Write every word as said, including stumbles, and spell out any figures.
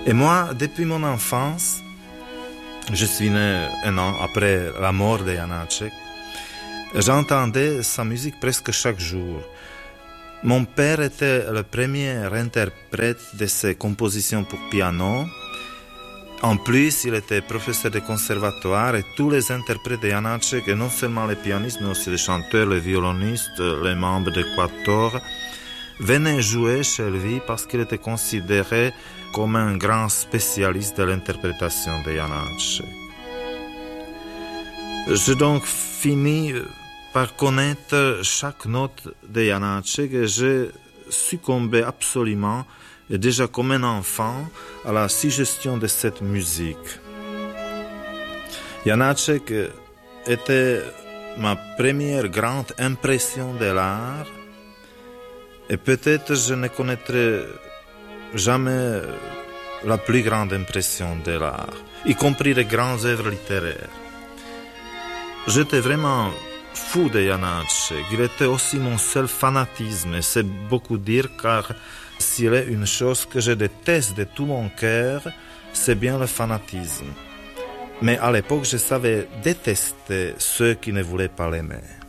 Et moi, depuis mon enfance, je suis né un an après la mort de Janáček, j'entendais sa musique presque chaque jour. Mon père était le premier interprète de ses compositions pour piano. En plus, il était professeur de conservatoire et tous les interprètes de Janáček, et non seulement les pianistes, mais aussi les chanteurs, les violonistes, les membres de Quatuor, venaient jouer chez lui parce qu'il était considéré comme un grand spécialiste de l'interprétation de Janáček. J'ai donc fini par connaître chaque note de Janáček et j'ai succombé absolument, et déjà comme un enfant, à la suggestion de cette musique. Janáček était ma première grande impression de l'art, et peut-être je ne connaîtrai jamais la plus grande impression de l'art, y compris les grandes œuvres littéraires. J'étais vraiment fou de Janáček. Il était aussi mon seul fanatisme, et c'est beaucoup dire, car s'il est une chose que je déteste de tout mon cœur, c'est bien le fanatisme. Mais à l'époque, je savais détester ceux qui ne voulaient pas l'aimer.